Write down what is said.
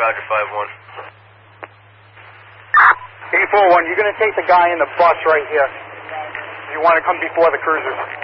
Roger, 5-1. 841, you're going to take the guy in the bus right here. You want to come before the cruisers.